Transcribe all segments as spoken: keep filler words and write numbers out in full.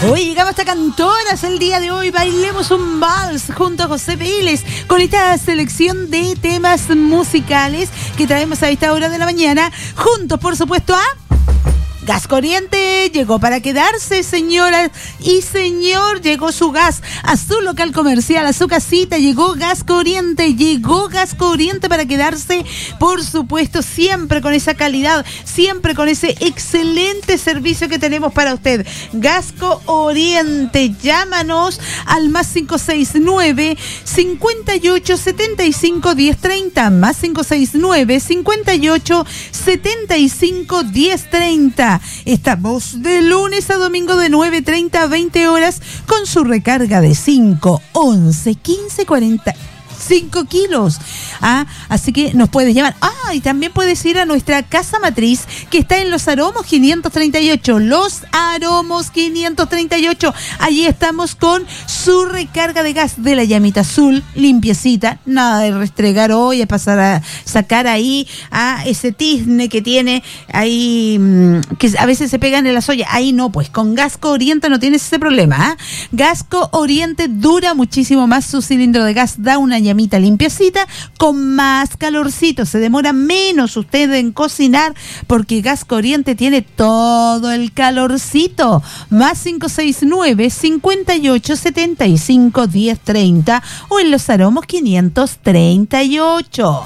Hoy llegamos hasta Cantoras el día de hoy. Bailemos un vals junto a José Vélez con esta selección de temas musicales que traemos a esta hora de la mañana. Juntos, por supuesto, a Gas Corriente. Llegó para quedarse, señoras y señor. Llegó su gas a su local comercial, a su casita. Llegó Gas Corriente. Llegó Gas Corriente para quedarse, por supuesto, siempre con esa calidad, siempre con ese excelente servicio que tenemos para usted. Gas Corriente. Llámanos al más cinco seis nueve, cincuenta y ocho, setenta y cinco, diez treinta. Más cinco seis nueve, cincuenta y ocho, setenta y cinco, diez treinta. Estamos de lunes a domingo de nueve treinta a veinte horas con su recarga de cinco, once, quince, cuarenta cinco kilos. Ah, así que nos puedes llamar. Ah, y también puedes ir a nuestra casa matriz que está en Los Aromos quinientos treinta y ocho. Los Aromos quinientos treinta y ocho. Allí estamos con su recarga de gas de la llamita azul, limpiecita. Nada de restregar hoy, a pasar a sacar ahí a ese tizne que tiene ahí, que a veces se pegan en la olla. Ahí no, pues con Gas Corriente no tienes ese problema. ¿eh? Gas Corriente dura muchísimo más. Su cilindro de gas da una llamita limpiecita con más calorcito, se demora menos usted en cocinar porque Gas Corriente tiene todo el calorcito. Más cinco seis nueve, cincuenta y ocho, setenta y cinco, diez treinta o en Los Aromos quinientos treinta y ocho.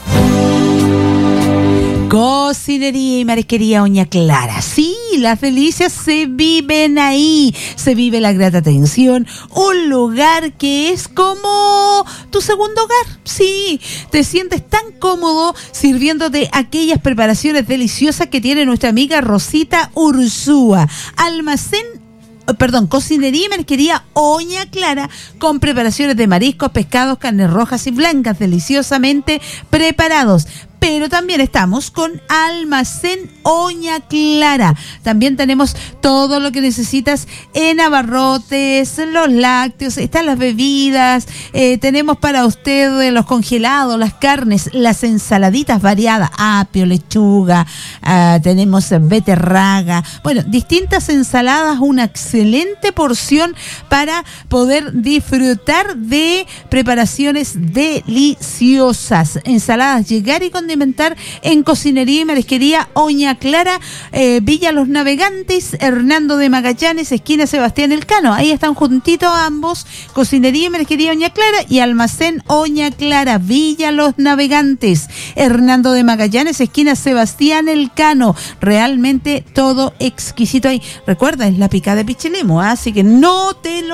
Cocinería y marisquería Oña Clara. Sí, las delicias se viven ahí. Se vive la grata atención. Un lugar que es como tu segundo hogar. Sí, te sientes tan cómodo sirviéndote aquellas preparaciones deliciosas que tiene nuestra amiga Rosita Ursúa. Almacén Perdón, cocinería y marisquería Oña Clara con preparaciones de mariscos, pescados, carnes rojas y blancas deliciosamente preparados. Pero también estamos con Almacén Oña Clara. También tenemos todo lo que necesitas en abarrotes, los lácteos, están las bebidas, eh, tenemos para usted los congelados, las carnes, las ensaladitas variadas, apio, lechuga, uh, tenemos beterraga, bueno, distintas ensaladas, una excelente porción para poder disfrutar de preparaciones deliciosas. Ensaladas, llegar y condimentar en cocinería y marisquería Oña Clara, eh, Villa Los Navegantes, Hernando de Magallanes, esquina Sebastián Elcano. Ahí están juntitos ambos, cocinería y marisquería Oña Clara y Almacén Oña Clara, Villa Los Navegantes, Hernando de Magallanes, esquina Sebastián Elcano. Realmente todo exquisito ahí. Recuerda, es la picada de Pichilemu, ¿eh? Así que no te lo